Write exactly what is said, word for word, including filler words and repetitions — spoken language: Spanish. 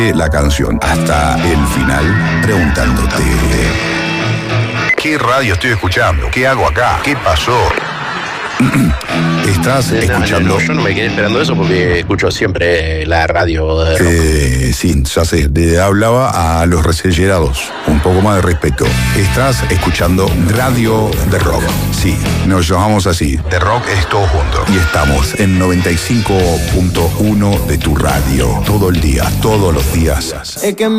la canción hasta el final preguntándote: ¿qué radio estoy escuchando? ¿Qué hago acá? ¿Qué pasó? Estás No, escuchando. no, no, yo no me quedé esperando eso porque escucho siempre la radio de rock. Eh, sí, ya sé, le hablaba a los recellerados. Un poco más de respeto. Estás escuchando Radio de Rock. Sí, nos llamamos así. De Rock es todo junto. Y estamos en noventa y cinco punto uno de tu radio. Todo el día, todos los días. Es que me